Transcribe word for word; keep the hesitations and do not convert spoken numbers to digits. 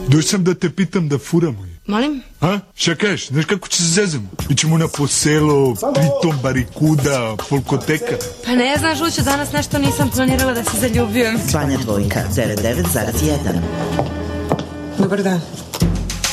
Došao sam da te pitam da furamo. Molim? A? Šta kažeš? Znaš kako će se zezamo? Ićemo na poselo, pritom barikuda, folkoteka. Pa ne znam, Žuću, danas nešto nisam planirala da se zaljubljujem. Zvanja dvojka, devet devet zarez jedan. Dobar dan.